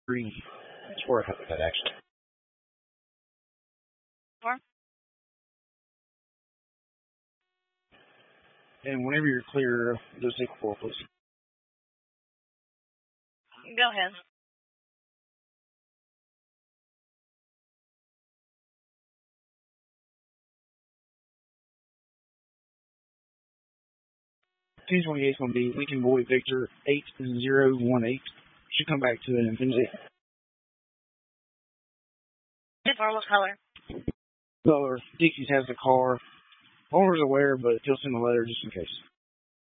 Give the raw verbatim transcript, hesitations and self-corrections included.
Green. That's where I have that actually. Four. And whenever you're clear, just take four, please. Go ahead. ten twenty-eight is going to be Lincoln Boy Victor eight zero one eight. Should come back to an Infinity. What color? Color. Dixie's has the car. Owner's aware, but he'll send a letter just in case.